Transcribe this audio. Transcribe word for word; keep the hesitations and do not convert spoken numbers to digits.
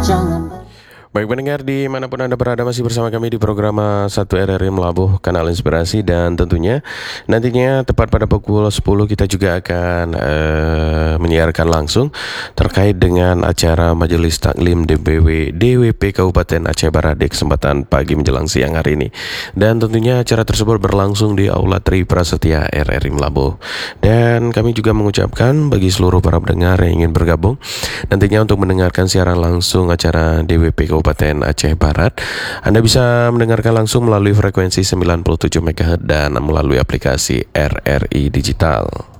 Baik pendengar dimanapun Anda berada, masih bersama kami di program satu R R I Melabuh, Kanal Inspirasi. Dan tentunya nantinya tepat pada pukul sepuluh kita juga akan uh, menyiarkan langsung terkait dengan acara Majelis Taklim D B W D W P Kabupaten Aceh Barat di kesempatan pagi menjelang siang hari ini. Dan tentunya acara tersebut berlangsung di Aula Tri Prasetya R R I Melabuh. Dan kami juga mengucapkan bagi seluruh para pendengar yang ingin bergabung nantinya untuk mendengarkan siaran langsung acara D W P Kabupaten Aceh Barat, Anda bisa mendengarkan langsung melalui frekuensi sembilan puluh tujuh megahertz dan melalui aplikasi R R I Digital.